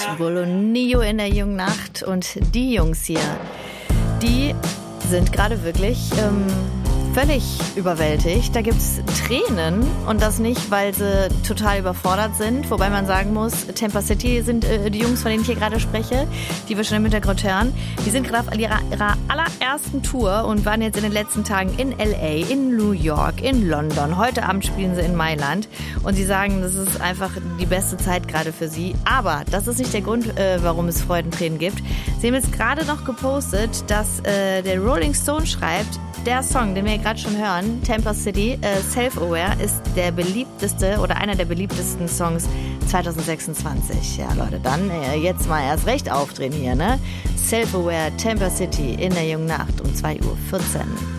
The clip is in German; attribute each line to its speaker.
Speaker 1: Bolonio in der jungen Nacht und die Jungs hier, die sind gerade wirklich völlig überwältigt. Da gibt's Tränen und das nicht, weil sie total überfordert sind, wobei man sagen muss, Tampa City sind die Jungs, von denen ich hier gerade spreche, die wir schon im Hintergrund hören. Die sind gerade auf ihrer allerersten Tour und waren jetzt in den letzten Tagen in L.A., in New York, in London. Heute Abend spielen sie in Mailand und sie sagen, das ist einfach die beste Zeit gerade für sie. Aber das ist nicht der Grund, warum es Freudentränen gibt. Sie haben jetzt gerade noch gepostet, dass der Rolling Stone schreibt, der Song, den wir gerade schon hören, Tampa City, Self-Aware, ist der beliebteste oder einer der beliebtesten Songs 2026. Ja, Leute, dann jetzt mal erst recht aufdrehen hier, ne? Self-Aware, Tampa City in der jungen Nacht um 2:14 Uhr.